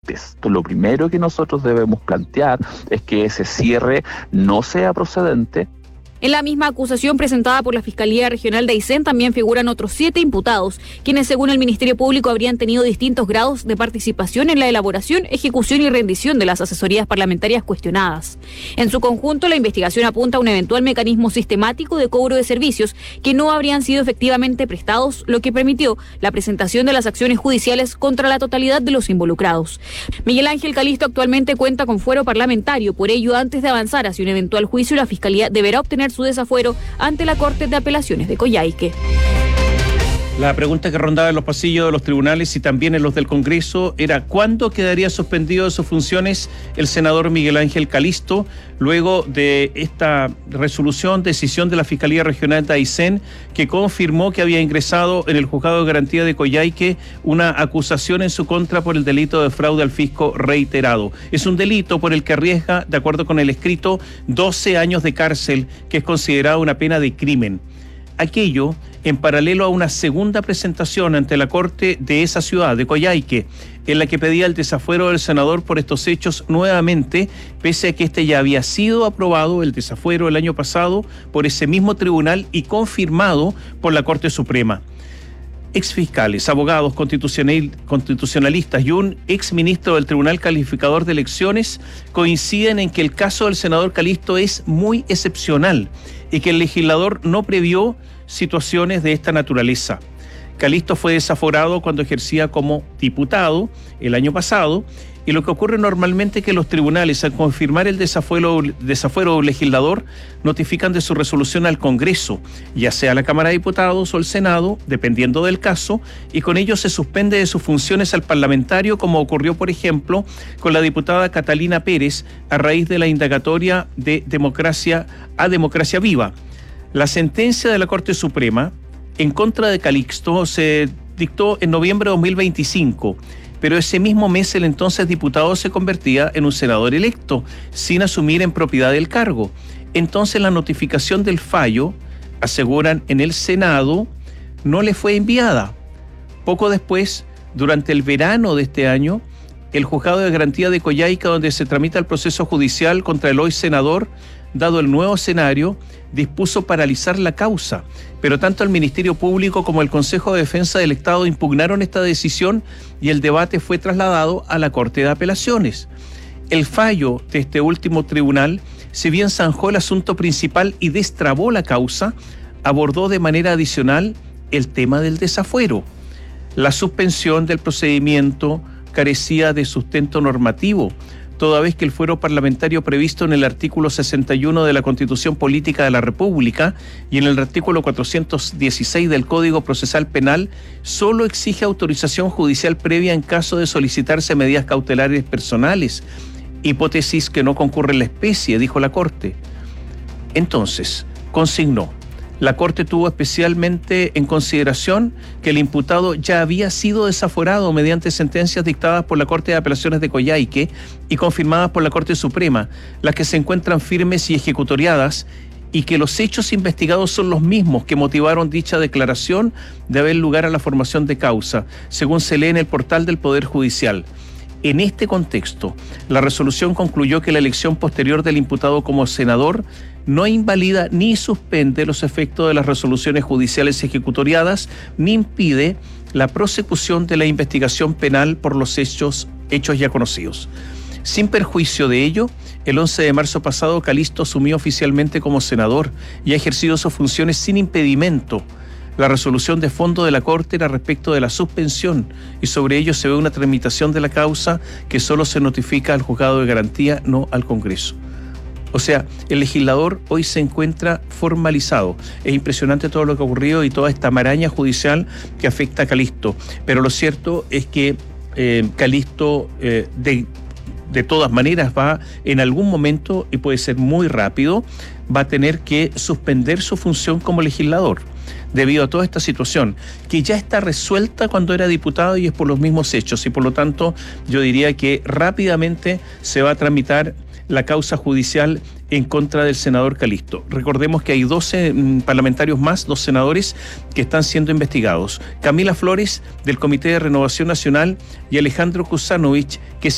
antes. Lo primero que nosotros debemos plantear es que ese cierre no sea procedente. En la misma acusación presentada por la Fiscalía Regional de Aysén también figuran otros 7 imputados, quienes según el Ministerio Público habrían tenido distintos grados de participación en la elaboración, ejecución y rendición de las asesorías parlamentarias cuestionadas. En su conjunto, la investigación apunta a un eventual mecanismo sistemático de cobro de servicios que no habrían sido efectivamente prestados, lo que permitió la presentación de las acciones judiciales contra la totalidad de los involucrados. Miguel Ángel Calisto actualmente cuenta con fuero parlamentario, por ello, antes de avanzar hacia un eventual juicio, la Fiscalía deberá obtener su desafuero ante la Corte de Apelaciones de Coyhaique. La pregunta que rondaba en los pasillos de los tribunales y también en los del Congreso era ¿cuándo quedaría suspendido de sus funciones el senador Miguel Ángel Calisto luego de esta decisión de la Fiscalía Regional de Aysén que confirmó que había ingresado en el Juzgado de Garantía de Coyhaique una acusación en su contra por el delito de fraude al fisco reiterado? Es un delito por el que arriesga, de acuerdo con el escrito, 12 años de cárcel, que es considerado una pena de crimen. Aquello en paralelo a una segunda presentación ante la Corte de esa ciudad, de Coyhaique, en la que pedía el desafuero del senador por estos hechos nuevamente, pese a que este ya había sido aprobado, el desafuero, el año pasado, por ese mismo tribunal y confirmado por la Corte Suprema. Exfiscales, abogados constitucionalistas y un exministro del Tribunal Calificador de Elecciones coinciden en que el caso del senador Calisto es muy excepcional y que el legislador no previó situaciones de esta naturaleza. Calisto fue desaforado cuando ejercía como diputado el año pasado, y lo que ocurre normalmente es que los tribunales, al confirmar el desafuero del legislador, notifican de su resolución al Congreso, ya sea la Cámara de Diputados o el Senado, dependiendo del caso, y con ello se suspende de sus funciones al parlamentario, como ocurrió, por ejemplo, con la diputada Catalina Pérez a raíz de la indagatoria de Democracia Viva. La sentencia de la Corte Suprema en contra de Calisto se dictó en noviembre de 2025, pero ese mismo mes el entonces diputado se convertía en un senador electo, sin asumir en propiedad el cargo. Entonces la notificación del fallo, aseguran en el Senado, no le fue enviada. Poco después, durante el verano de este año, el Juzgado de Garantía de Coyhaique, donde se tramita el proceso judicial contra el hoy senador, dado el nuevo escenario, dispuso paralizar la causa, pero tanto el Ministerio Público como el Consejo de Defensa del Estado impugnaron esta decisión y el debate fue trasladado a la Corte de Apelaciones. El fallo de este último tribunal, si bien zanjó el asunto principal y destrabó la causa, abordó de manera adicional el tema del desafuero. La suspensión del procedimiento carecía de sustento normativo, toda vez que el fuero parlamentario previsto en el artículo 61 de la Constitución Política de la República y en el artículo 416 del Código Procesal Penal solo exige autorización judicial previa en caso de solicitarse medidas cautelares personales, hipótesis que no concurre en la especie, dijo la Corte. Entonces, consignó: la Corte tuvo especialmente en consideración que el imputado ya había sido desaforado mediante sentencias dictadas por la Corte de Apelaciones de Coyhaique y confirmadas por la Corte Suprema, las que se encuentran firmes y ejecutoriadas, y que los hechos investigados son los mismos que motivaron dicha declaración de haber lugar a la formación de causa, según se lee en el portal del Poder Judicial. En este contexto, la resolución concluyó que la elección posterior del imputado como senador no invalida ni suspende los efectos de las resoluciones judiciales ejecutoriadas, ni impide la prosecución de la investigación penal por los hechos ya conocidos. Sin perjuicio de ello, el 11 de marzo pasado Calisto asumió oficialmente como senador y ha ejercido sus funciones sin impedimento. La resolución de fondo de la Corte era respecto de la suspensión y sobre ello se ve una tramitación de la causa que solo se notifica al Juzgado de Garantía, no al Congreso. O sea, el legislador hoy se encuentra formalizado. Es impresionante todo lo que ha ocurrido y toda esta maraña judicial que afecta a Calisto. Pero lo cierto es que Calisto de todas maneras va en algún momento, y puede ser muy rápido, va a tener que suspender su función como legislador, debido a toda esta situación, que ya está resuelta cuando era diputado y es por los mismos hechos, y por lo tanto yo diría que rápidamente se va a tramitar la causa judicial en contra del senador Calisto. Recordemos que hay 12 parlamentarios más, 2 senadores, que están siendo investigados. Camila Flores, del Comité de Renovación Nacional, y Alejandro Kusanovich, que